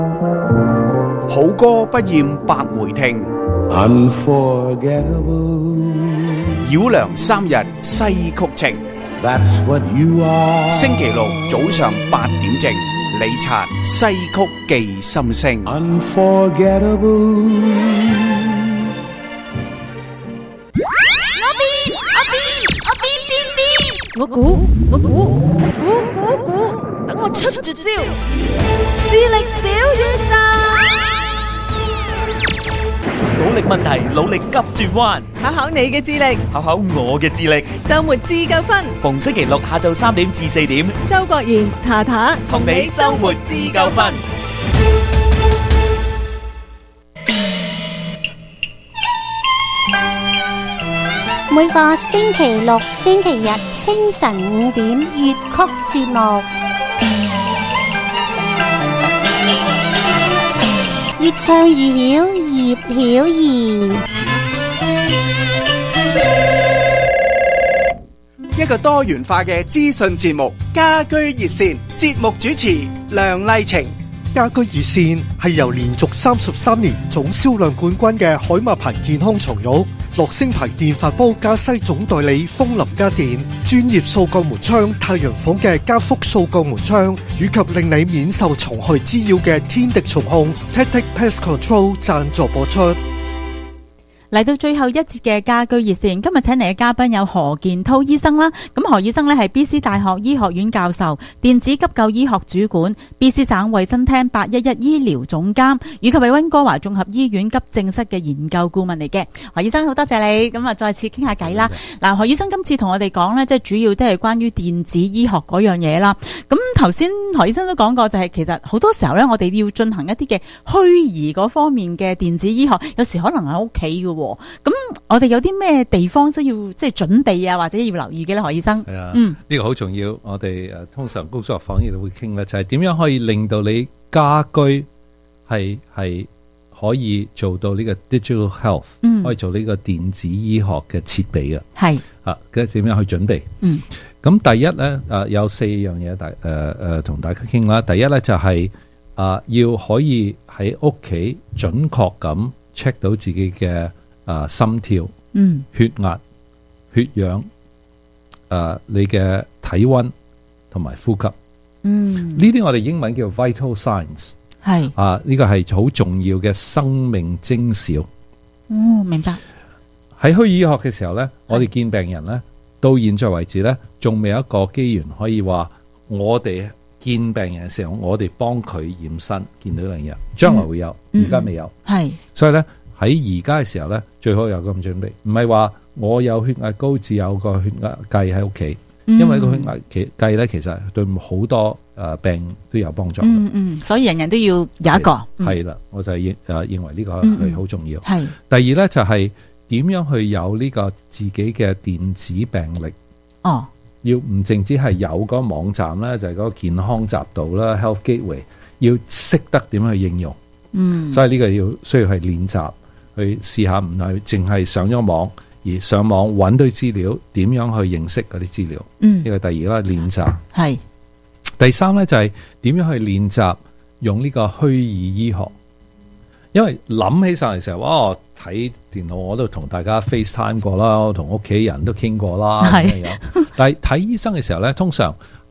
好歌不厭百回聽， Unforgettable. 繞梁三日西曲情。 That's what you are. 星期六早上8點正，李察西曲記心聲。 Unforgettable. 我估，等我出絕招，智力小宇宙， 努力問題，努力急轉彎， 考考你嘅智力， 考考我嘅智力。 周末自救分， 逢星期六下晝3點至4點， 周國賢、塔塔同你周末自救分。 每個星期六、星期日清晨5點粵曲節目，越唱越曉，葉曉儀。 一個多元化嘅資訊節目，家居熱線，節目主持梁麗晴。 家居熱線係由連續33年總銷量冠軍嘅海馬牌健康床褥、樂聲牌電飯煲加西總代理風林家電、專業掃鋼門窗太陽房嘅加福掃鋼門窗，以及令你免受蟲害滋擾嘅天敵蟲控 Tactic Pest Control 贊助播出。 嚟到最後一節嘅家居熱線，今日請嚟嘅嘉賓有何健滔醫生啦。咁何醫生呢係 BC 大學醫學院教授、電子急救醫學主管、BC 省衛生廳811醫療總監，以及係溫哥華綜合醫院急症室嘅研究顧問嚟嘅。何醫生好多謝你，咁啊再次傾下偈啦。嗱，何醫生今次同我哋講呢，即係主要都係關於電子醫學嗰樣嘢啦。咁頭先何醫生都講過，就係其實好多時候呢，我哋要進行一啲嘅虛擬嗰方面嘅電子醫學，有時可能喺屋企嘅。咁我哋有啲咩地方需要即係準備啊，或者要留意嘅咧？何醫生， 係啊，呢個好重要。我哋通常工作坊呢度會傾咧，就係點樣可以令到你家居係可以做到呢個 digital health，可以做呢個電子醫學嘅設備嘅。係啊，咁點樣去準備？咁第一咧，有4樣嘢同大家傾啦。第一咧就係要可以喺屋企準確咁 check 到自己嘅心跳、血壓、血氧、你嘅體溫同埋呼吸。呢啲我哋英文叫 vital signs。係呢個係好重要嘅生命徵兆。 明白。 喺虛擬醫學嘅時候呢，我哋見病人呢，到現在為止呢，仲未有一個機緣可以話我哋見病人嘅時候，我哋幫佢驗身見到呢樣嘢，將來會有，而家未有。係，所以呢。喺而家嘅時候呢，最好有咁準備，唔係話我有血壓高，只有個血壓計喺屋企，因為個血壓計呢，其實對好多病都有幫助。 所以人人都要有一個。 係啦，我就認為呢個係好重要。係。第二呢，就係點樣去有呢個自己嘅電子病歷。哦。要唔淨止係有嗰個網站呢，就係嗰個健康雜道啦 ，Health Gateway， 要識得點樣去應用。所以呢個需要係練習。去試下，唔係淨係上咗網，而上網揾到資料，點樣去認識嗰啲資料？呢個第二啦，練習。係。第三咧就係點樣去練習用呢個虛擬醫學，因為諗起上嚟時候，睇電腦我都同大家 FaceTime 過啦，同屋企人都傾過啦，咁樣。但係睇醫生嘅時候咧，通常